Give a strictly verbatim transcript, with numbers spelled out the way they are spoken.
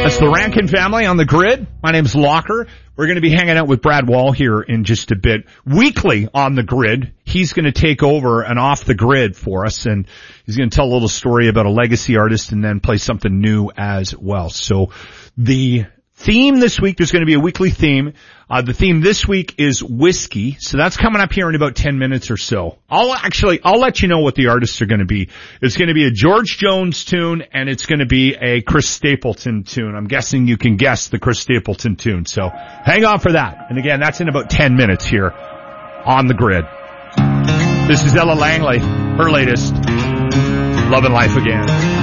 That's the Rankin family on the grid. My name's Locker. We're going to be hanging out with Brad Wall here in just a bit. Weekly on the grid, he's going to take over an off the grid for us, and he's going to tell a little story about a legacy artist and then play something new as well. So the theme this week, there's going to be a weekly theme. Uh, the theme this week is whiskey. So that's coming up here in about ten minutes or so. I'll actually, I'll let you know what the artists are going to be. It's going to be a George Jones tune and it's going to be a Chris Stapleton tune. I'm guessing you can guess the Chris Stapleton tune. So hang on for that. And again, that's in about ten minutes here on the grid. This is Ella Langley, her latest, Love and Life Again.